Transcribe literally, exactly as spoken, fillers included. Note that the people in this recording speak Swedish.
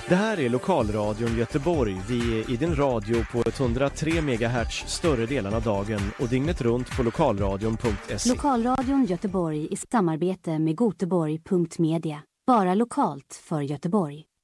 Det här är Lokalradion Göteborg. Vi är i din radio på ett hundra tre megahertz större delen av dagen och dygnet runt på lokalradion punkt se. Lokalradion Göteborg i samarbete med Göteborg punkt media. Bara lokalt för Göteborg.